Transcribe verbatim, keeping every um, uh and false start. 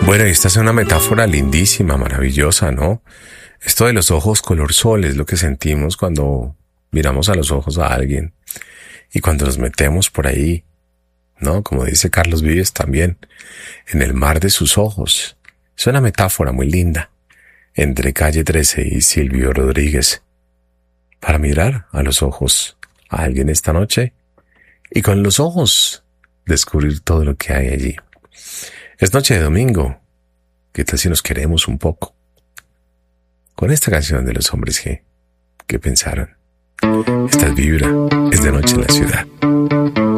Bueno, y esta es una metáfora lindísima, maravillosa, ¿no? Esto de los ojos color sol es lo que sentimos cuando miramos a los ojos a alguien y cuando nos metemos por ahí, ¿no? Como dice Carlos Vives también, en el mar de sus ojos. Es una metáfora muy linda entre Calle trece y Silvio Rodríguez para mirar a los ojos a alguien esta noche y con los ojos descubrir todo lo que hay allí. Es noche de domingo. ¿Qué tal si nos queremos un poco? Con esta canción de los hombres G, ¿qué pensaron? Esta es Vibra, es de noche en la ciudad.